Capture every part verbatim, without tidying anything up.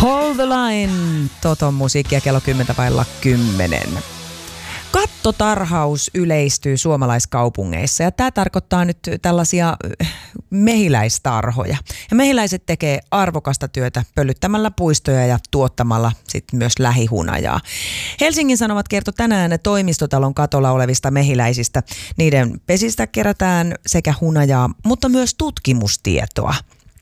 Hold the line, Toton musiikkia kello kymmenen vailla kymmenen. Kattotarhaus yleistyy suomalaiskaupungeissa ja tämä tarkoittaa nyt tällaisia mehiläistarhoja. Ja mehiläiset tekee arvokasta työtä pölyttämällä puistoja ja tuottamalla sitten myös lähihunajaa. Helsingin Sanomat kertoi tänään toimistotalon katolla olevista mehiläisistä. Niiden pesistä kerätään sekä hunajaa, mutta myös tutkimustietoa.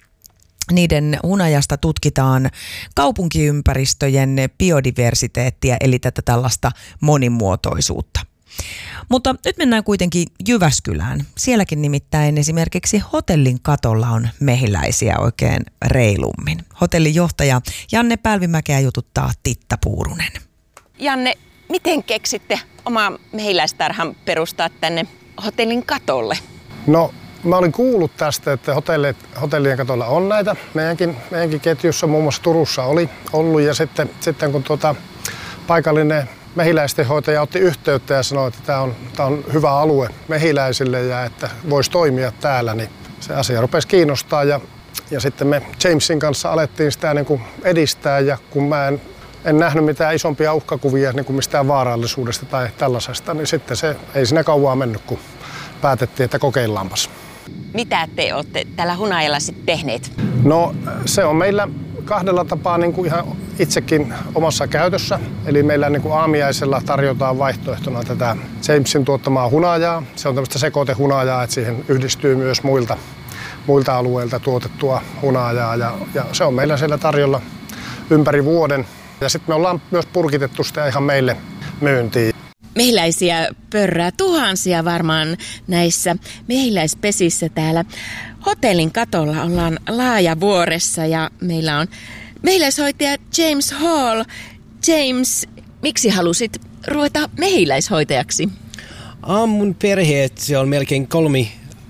Niiden hunajasta tutkitaan kaupunkiympäristöjen biodiversiteettiä, eli tätä tällaista monimuotoisuutta. Mutta nyt mennään kuitenkin Jyväskylään. Sielläkin nimittäin esimerkiksi hotellin katolla on mehiläisiä oikein reilummin. Hotellin johtaja Janne Pälvimäkeä jututtaa Titta Puurunen. Janne, miten keksitte oma mehiläistarhan perustaa tänne hotellin katolle? No, mä olin kuullut tästä, että hotellit, hotellien katolla on näitä. Meidänkin, meidänkin ketjussa muun muassa Turussa oli ollut ja sitten, sitten kun tuota, paikallinen mehiläistenhoitaja otti yhteyttä ja sanoi, että tämä on, tämä on hyvä alue mehiläisille ja että voisi toimia täällä, niin se asia rupesi kiinnostaa ja, ja sitten me Jamesin kanssa alettiin sitä niin kuin edistää ja kun mä en, en nähnyt mitään isompia uhkakuvia niin kuin mistään vaarallisuudesta tai tällaisesta, niin sitten se ei siinä kauaa mennyt, kun päätettiin, että kokeillaanpas. Mitä te olette tällä hunajalla sitten tehneet? No se on meillä kahdella tapaa niin kuin ihan itsekin omassa käytössä. Eli meillä niin kuin aamiaisella tarjotaan vaihtoehtona tätä Jamesin tuottamaa hunajaa. Se on tämmöistä sekoitehunajaa, että siihen yhdistyy myös muilta, muilta alueilta tuotettua hunajaa. Ja, ja se on meillä siellä tarjolla ympäri vuoden. Ja sitten me ollaan myös purkitettu sitä ihan meille myyntiin. Mehiläisiä pörrää tuhansia varmaan näissä mehiläispesissä täällä. Hotellin katolla ollaan Laajavuoressa ja meillä on mehiläishoitaja James Hall. James, miksi halusit ruveta mehiläishoitajaksi? Ah, mun perhe, se on melkein kolmi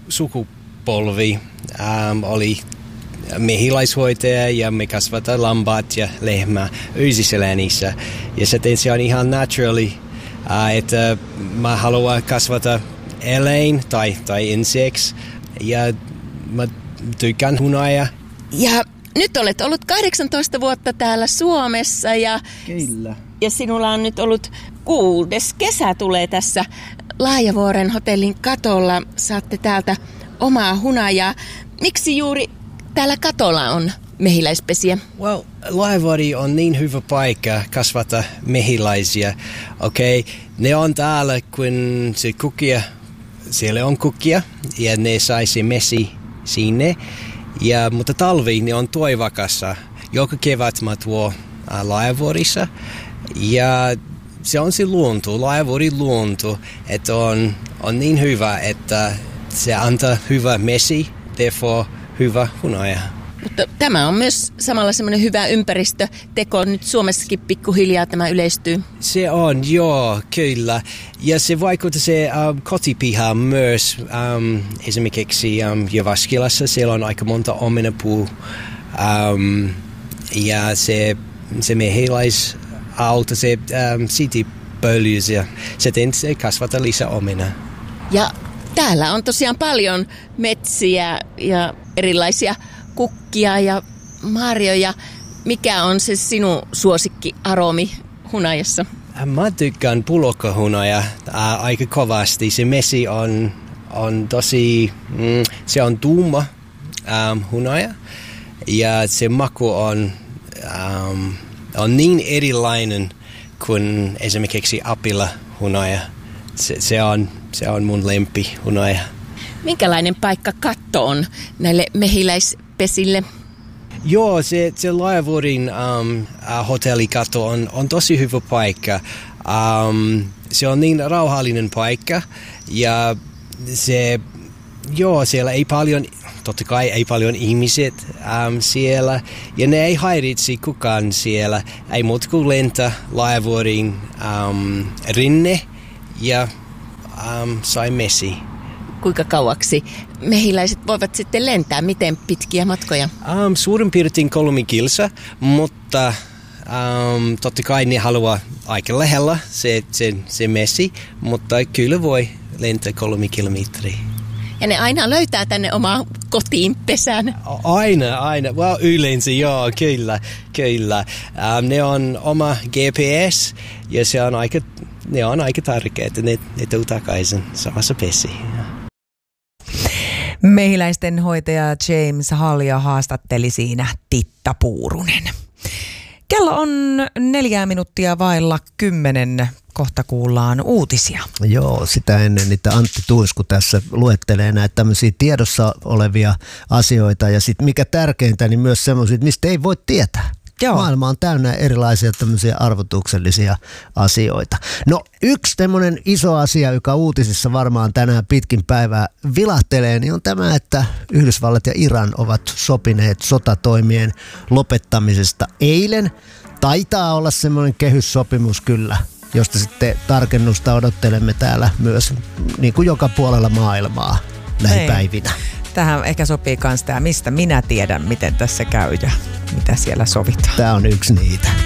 sukupolvi. Ähm, oli mehiläishoitaja ja me kasvataan lampaat ja lehmää Yysiselänissä. Ja sitten se on ihan naturally. Uh, että mä haluan kasvata eläin tai, tai insects ja mä tykkään hunajaa. Ja nyt olet ollut kahdeksantoista vuotta täällä Suomessa ja, Kyllä. ja sinulla on nyt ollut kuudes kesä tulee tässä Laajavuoren hotellin katolla. Saatte täältä omaa hunajaa. Miksi juuri täällä katolla on mehiläispesiä? Well, Laajavuori on niin hyvä paikka kasvata mehiläisiä. Okei, okay. Ne on täällä, kun se kukkia, siellä on kukkia ja ne saisi mesi sinne. Ja, mutta talvi ne on toivakassa. Joka kevät mä tuon äh, Laajavuorissa. Ja se on se luonto, Laajavuorin luonto, että on, on niin hyvä, että se antaa hyvä mesi, therefore hyvä hunaja. Mutta tämä on myös samalla semmoinen hyvä ympäristöteko. Nyt Suomessakin pikkuhiljaa tämä yleistyy. Se on, joo, kyllä. Ja se vaikuttaa se um, kotipiha myös. Um, esimerkiksi um, Jyväskylässä siellä on aika monta omenapuu. Um, ja se, se mehiläisauto, se um, sitipölyys ja sitten se kasvata lisää omena. Ja täällä on tosiaan paljon metsiä ja erilaisia kukkia ja marjoja. Mikä on se sinun suosikkiaromi hunajassa? Mä tykkään pulokkahunaja äh, aika kovasti. Se mesi on, on tosi, mm, se on tuuma ähm, hunaja ja se maku on, ähm, on niin erilainen kuin esimerkiksi apila-hunaja. Se, se, on, se on mun lempihunaja. Minkälainen paikka katto on näille mehiläispesille? Joo, se, se Laajavuorin um, uh, hotellikatto on, on tosi hyvä paikka. Um, se on niin rauhallinen paikka ja se, joo, siellä ei paljon, totta kai ei paljon ihmiset um, siellä ja ne ei häiritse kukaan siellä. Ei muuta kuin lentää Laajavuorin um, rinne ja um, sai mesi. Kuinka kauaksi mehiläiset voivat sitten lentää? Miten pitkiä matkoja? Um, suurin piirtein kolme kilsa, mutta um, totta kai ne haluaa aika lähellä se, se, se mesi, mutta kyllä voi lentää kolme kilometriä. Ja ne aina löytää tänne omaa kotiin pesän? Aina, aina. Well, yleensä joo, kyllä, kyllä. Um, ne on oma G P S ja se on aika, ne on aika tärkeitä. Ne, ne tuu takaisin samassa pesiin. Mehiläisten hoitaja James Halja haastatteli siinä Titta Puurunen. Kello on neljä minuuttia vailla kymmenen. Kohta kuullaan uutisia. Joo, sitä ennen niitä Antti Tuisku tässä luettelee näitä tämmöisiä tiedossa olevia asioita. Ja sitten mikä tärkeintä, niin myös semmoisia, mistä ei voi tietää. Joo. Maailma on täynnä erilaisia tämmöisiä arvotuksellisia asioita. No yksi tämmöinen iso asia, joka uutisissa varmaan tänään pitkin päivää vilahtelee, niin on tämä, että Yhdysvallat ja Iran ovat sopineet sotatoimien lopettamisesta eilen. Taitaa olla semmoinen kehyssopimus kyllä, josta sitten tarkennusta odottelemme täällä myös niin kuin joka puolella maailmaa lähipäivinä. Tähän ehkä sopii myös tämä, mistä minä tiedän, miten tässä käy ja mitä siellä sovitaan. Tämä on yksi niitä.